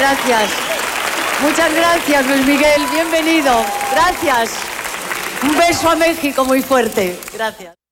gracias. Muchas gracias, Luis Miguel. Bienvenido. Gracias. Un beso a México muy fuerte. Gracias.